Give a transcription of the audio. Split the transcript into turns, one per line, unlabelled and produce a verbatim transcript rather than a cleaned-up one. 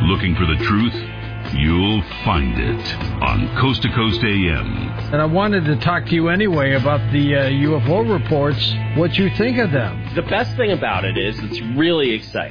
looking for the truth, you'll find it on Coast to Coast A M.
And I wanted to talk to you anyway about the uh, U F O reports, what you think of them.
The best thing about it is it's really exciting.